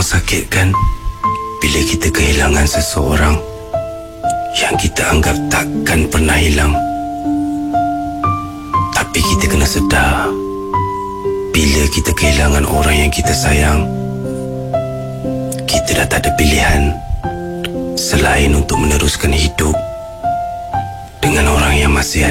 Memang sakit kan bila kita kehilangan seseorang yang kita anggap takkan pernah hilang. Tapi kita kena sedar, bila kita kehilangan orang yang kita sayang, kita dah tak ada pilihan selain untuk meneruskan hidup dengan orang yang masih